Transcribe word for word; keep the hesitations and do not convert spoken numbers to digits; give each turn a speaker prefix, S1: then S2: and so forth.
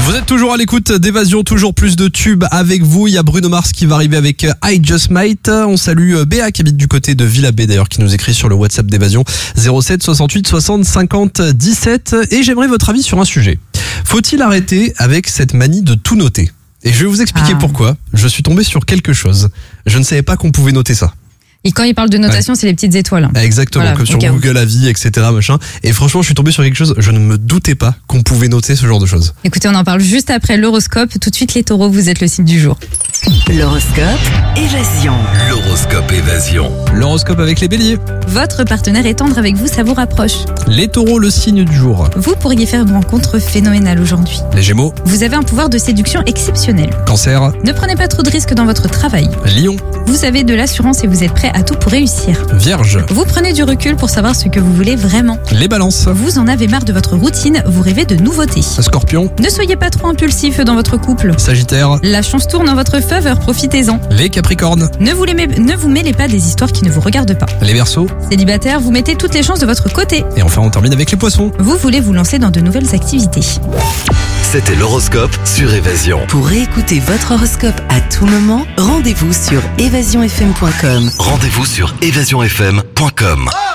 S1: Vous êtes toujours à l'écoute d'Évasion, toujours plus de tubes avec vous. Il y a Bruno Mars qui va arriver avec I Just Might. On salue Béa qui habite du côté de Villabé d'ailleurs, qui nous écrit sur le WhatsApp d'Évasion zéro sept soixante-huit soixante cinquante dix-sept. Et j'aimerais votre avis sur un sujet. Faut-il arrêter avec cette manie de tout noter ? Et je vais vous expliquer
S2: Ah.
S1: pourquoi. Je suis tombé sur quelque chose. Je ne savais pas qu'on pouvait noter ça.
S2: Et quand il parle de notation, ouais. c'est les petites étoiles.
S1: Exactement,
S2: Voilà,
S1: comme sur
S2: au cas où.
S1: Google Avis, et cetera machin. Et franchement, je suis tombé sur quelque chose. Je ne me doutais pas qu'on pouvait noter ce genre de choses.
S2: Écoutez, on en parle juste après l'horoscope. Tout de suite, les taureaux, vous êtes le signe du jour.
S3: L'horoscope Évasion.
S4: L'horoscope Évasion.
S1: L'horoscope avec les béliers.
S2: Votre partenaire est tendre avec vous, ça vous rapproche.
S1: Les taureaux, le signe du jour.
S2: Vous pourriez faire une rencontre phénoménale aujourd'hui.
S1: Les gémeaux.
S2: Vous avez un pouvoir de séduction exceptionnel.
S1: Cancer.
S2: Ne prenez pas trop de risques dans votre travail.
S1: Lion.
S2: Vous avez de l'assurance et vous êtes prêt à tout pour réussir.
S1: Vierge.
S2: Vous prenez du recul pour savoir ce que vous voulez vraiment.
S1: Les balances.
S2: Vous en avez marre de votre routine, vous rêvez de nouveautés.
S1: Scorpion.
S2: Ne soyez pas trop impulsif dans votre couple.
S1: Sagittaire.
S2: La chance tourne en votre faveur, profitez-en.
S1: Les capricornes.
S2: Ne vous, les mê- ne vous mêlez pas des histoires qui ne vous regardent pas.
S1: Les verseaux.
S2: Célibataire, vous mettez toutes les chances de votre côté.
S1: Et enfin, on termine avec les poissons.
S2: Vous voulez vous lancer dans de nouvelles activités.
S4: C'était l'horoscope sur Évasion.
S3: Pour réécouter votre horoscope à tout moment, rendez-vous sur évasion f m point com.
S4: Rendez-vous sur évasion f m point com.